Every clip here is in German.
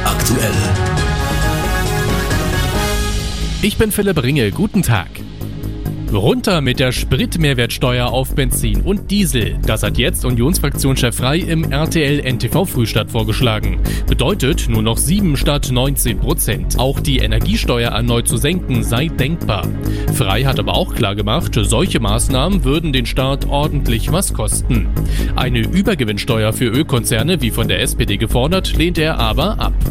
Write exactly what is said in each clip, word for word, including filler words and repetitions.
aktuell. Ich bin Philipp Ringe, guten Tag. Runter mit der Spritmehrwertsteuer auf Benzin und Diesel. Das hat jetzt Unionsfraktionschef Frey im R T L N T V Frühstart vorgeschlagen. Bedeutet nur noch sieben statt neunzehn Prozent. Auch die Energiesteuer erneut zu senken sei denkbar. Frey hat aber auch klargemacht, solche Maßnahmen würden den Staat ordentlich was kosten. Eine Übergewinnsteuer für Ölkonzerne, wie von der S P D gefordert, lehnt er aber ab.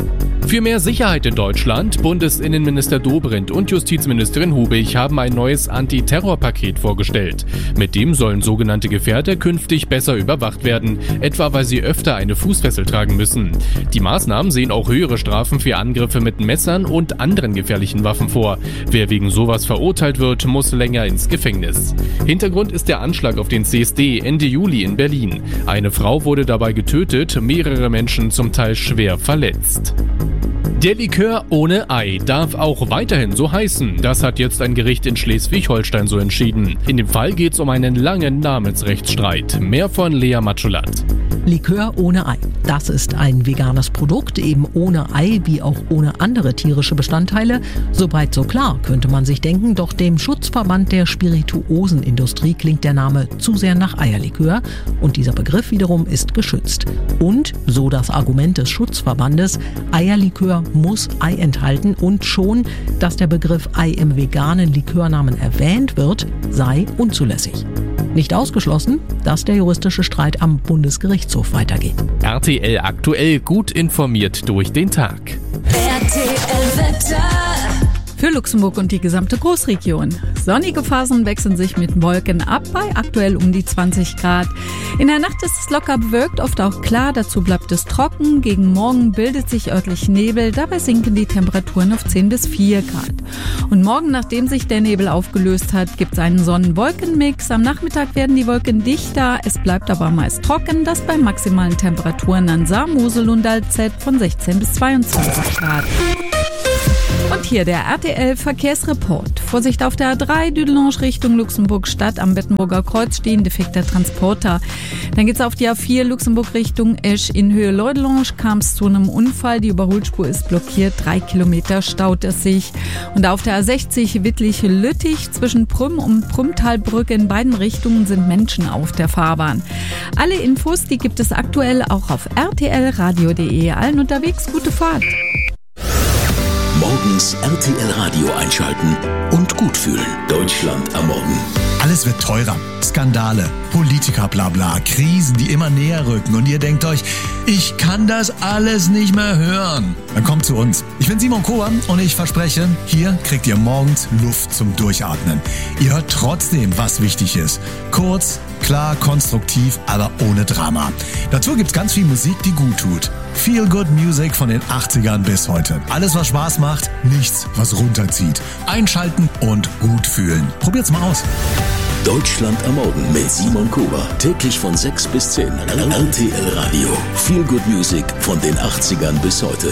Für mehr Sicherheit in Deutschland, Bundesinnenminister Dobrindt und Justizministerin Hubig haben ein neues Antiterrorpaket vorgestellt. Mit dem sollen sogenannte Gefährder künftig besser überwacht werden, etwa weil sie öfter eine Fußfessel tragen müssen. Die Maßnahmen sehen auch höhere Strafen für Angriffe mit Messern und anderen gefährlichen Waffen vor. Wer wegen sowas verurteilt wird, muss länger ins Gefängnis. Hintergrund ist der Anschlag auf den C S D Ende Juli in Berlin. Eine Frau wurde dabei getötet, mehrere Menschen zum Teil schwer verletzt. Der Likör ohne Ei darf auch weiterhin so heißen. Das hat jetzt ein Gericht in Schleswig-Holstein so entschieden. In dem Fall geht es um einen langen Namensrechtsstreit. Mehr von Lea Matschulat. Likör ohne Ei. Das ist ein veganes Produkt, eben ohne Ei wie auch ohne andere tierische Bestandteile. Soweit so klar, könnte man sich denken, doch dem Schutzverband der Spirituosenindustrie klingt der Name zu sehr nach Eierlikör und dieser Begriff wiederum ist geschützt. Und, so das Argument des Schutzverbandes, Eierlikör muss Ei enthalten und schon, dass der Begriff Ei im veganen Likörnamen erwähnt wird, sei unzulässig. Nicht ausgeschlossen, dass der juristische Streit am Bundesgerichtshof weitergeht. R T L aktuell, gut informiert durch den Tag. R T L-Wetter. Für Luxemburg und die gesamte Großregion. Sonnige Phasen wechseln sich mit Wolken ab, bei aktuell um die zwanzig Grad. In der Nacht ist es locker bewölkt, oft auch klar, dazu bleibt es trocken. Gegen Morgen bildet sich örtlich Nebel, dabei sinken die Temperaturen auf zehn bis vier Grad. Und morgen, nachdem sich der Nebel aufgelöst hat, gibt es einen Sonnen-Wolken-Mix. Am Nachmittag werden die Wolken dichter, es bleibt aber meist trocken, das bei maximalen Temperaturen an Saar, Mosel und Alzey von sechzehn bis zweiundzwanzig Grad. Und hier der R T L-Verkehrsreport. Vorsicht auf der A drei, Dudelange Richtung Luxemburg-Stadt. Am Bettenburger Kreuz stehen defekter Transporter. Dann geht's auf die A vier, Luxemburg Richtung Esch. In Höhe Leudelange kam es zu einem Unfall. Die Überholspur ist blockiert. Drei Kilometer staut es sich. Und auf der A sechzig, Wittlich-Lüttich. Zwischen Prüm und Prümtalbrücke in beiden Richtungen sind Menschen auf der Fahrbahn. Alle Infos, die gibt es aktuell auch auf r t l radio punkt d e. Allen unterwegs, gute Fahrt. Morgens R T L Radio einschalten und gut fühlen. Deutschland am Morgen. Alles wird teurer. Skandale, Politiker, bla bla, Krisen, die immer näher rücken. Und ihr denkt euch, ich kann das alles nicht mehr hören. Dann kommt zu uns. Ich bin Simon Kober und ich verspreche, hier kriegt ihr morgens Luft zum Durchatmen. Ihr hört trotzdem, was wichtig ist. Kurz, klar, konstruktiv, aber ohne Drama. Dazu gibt's ganz viel Musik, die gut tut. Feel Good Music von den achtzigern bis heute. Alles, was Spaß macht, nichts, was runterzieht. Einschalten und gut fühlen. Probiert's mal aus. Deutschland am Morgen mit Simon Kober. Täglich von sechs bis zehn. R T L Radio. Feel Good Music von den achtzigern bis heute.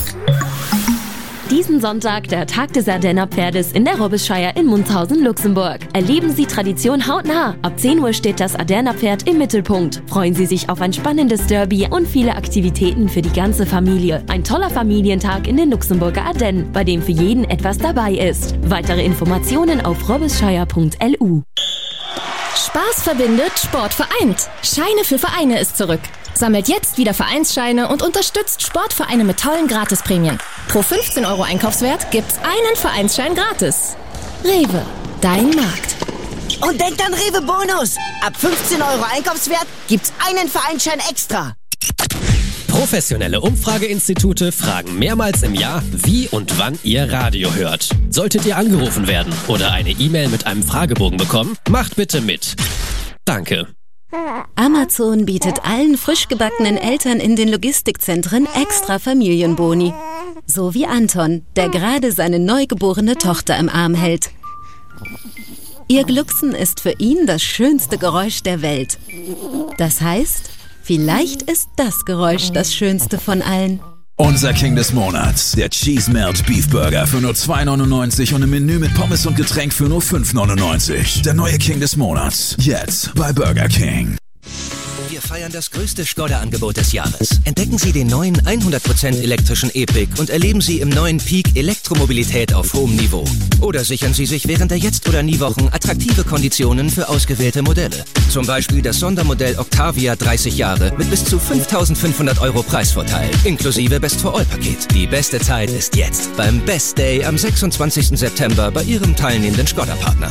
Diesen Sonntag der Tag des Ardenner Pferdes in der Robesshire in Munzhausen, Luxemburg. Erleben Sie Tradition hautnah. Ab zehn Uhr steht das Ardenner Pferd im Mittelpunkt. Freuen Sie sich auf ein spannendes Derby und viele Aktivitäten für die ganze Familie. Ein toller Familientag in den Luxemburger Ardennen, bei dem für jeden etwas dabei ist. Weitere Informationen auf robesshire punkt l u. Spaß verbindet, Sport vereint. Scheine für Vereine ist zurück. Sammelt jetzt wieder Vereinsscheine und unterstützt Sportvereine mit tollen Gratisprämien. Pro fünfzehn Euro Einkaufswert gibt's einen Vereinsschein gratis. Rewe, dein Markt. Und denkt an Rewe Bonus. Ab fünfzehn Euro Einkaufswert gibt's einen Vereinsschein extra. Professionelle Umfrageinstitute fragen mehrmals im Jahr, wie und wann ihr Radio hört. Solltet ihr angerufen werden oder eine E-Mail mit einem Fragebogen bekommen, macht bitte mit. Danke. Amazon bietet allen frisch gebackenen Eltern in den Logistikzentren extra Familienboni. So wie Anton, der gerade seine neugeborene Tochter im Arm hält. Ihr Glucksen ist für ihn das schönste Geräusch der Welt. Das heißt, vielleicht ist das Geräusch das schönste von allen. Unser King des Monats, der Cheese Melt Beef Burger für nur zwei neunundneunzig und ein Menü mit Pommes und Getränk für nur fünf neunundneunzig. Der neue King des Monats, jetzt bei Burger King. Wir Wir feiern das größte Skoda-Angebot des Jahres. Entdecken Sie den neuen hundert Prozent elektrischen E-Pick und erleben Sie im neuen Peak Elektromobilität auf hohem Niveau. Oder sichern Sie sich während der Jetzt- oder Nie-Wochen attraktive Konditionen für ausgewählte Modelle. Zum Beispiel das Sondermodell Octavia dreißig Jahre mit bis zu fünftausendfünfhundert Euro Preisvorteil, inklusive Best-for-All-Paket. Die beste Zeit ist jetzt beim Best Day am sechsundzwanzigsten September bei Ihrem teilnehmenden Skoda-Partner.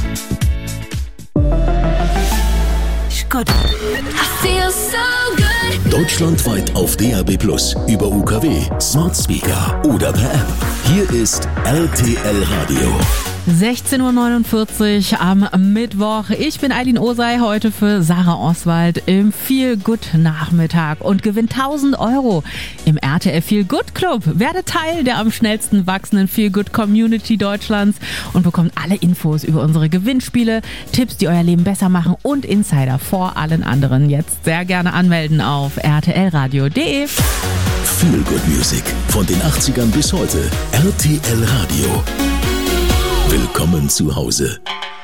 Skoda. I feel so good. Deutschlandweit auf D A B plus, über U K W, Smart Speaker oder per App. Hier ist R T L Radio. sechzehn Uhr neunundvierzig am Mittwoch. Ich bin Eileen Osei, heute für Sarah Oswald im Feel Good Nachmittag und gewinnt tausend Euro im R T L Feel Good Club. Werde Teil der am schnellsten wachsenden Feel Good Community Deutschlands und bekommt alle Infos über unsere Gewinnspiele, Tipps, die euer Leben besser machen und Insider vor allen anderen. Jetzt sehr gerne anmelden auf r t l radio punkt d e. Feel Good Music von den achtzigern bis heute. R T L Radio. Willkommen zu Hause.